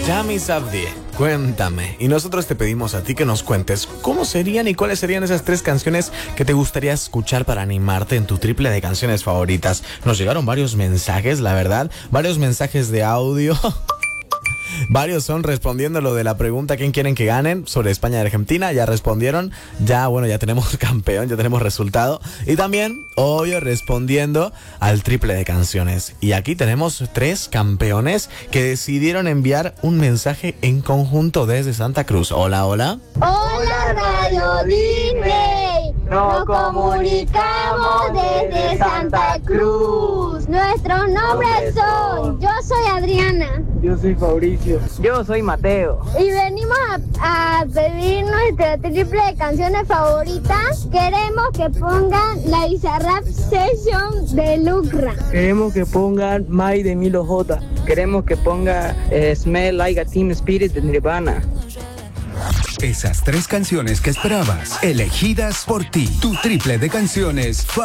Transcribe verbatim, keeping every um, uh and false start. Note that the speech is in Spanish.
Yami Sabdi, cuéntame. Y nosotros te pedimos a ti que nos cuentes cómo serían y cuáles serían esas tres canciones que te gustaría escuchar para animarte en tu triple de canciones favoritas. Nos llegaron varios mensajes, la verdad, varios mensajes de audio. Varios son respondiendo lo de la pregunta ¿quién quieren que ganen? Sobre España y Argentina, ya respondieron, ya bueno, ya tenemos campeón, ya tenemos resultado. Y también, obvio, respondiendo al triple de canciones. Y aquí tenemos tres campeones que decidieron enviar un mensaje en conjunto desde Santa Cruz. Hola, hola. Hola Radio Disney, nos comunicamos desde Santa Cruz. Nuestros nombres son, yo soy Adriana. Yo soy Fabricio. Yo soy Mateo. Y venimos a, a pedir nuestra triple de canciones favoritas. Queremos que pongan la Bizarrap Session de Lucra. Queremos que pongan My de Milo J. Queremos que ponga eh, Smell Like a Teen Spirit de Nirvana. Esas tres canciones que esperabas, elegidas por ti. Tu triple de canciones favoritas.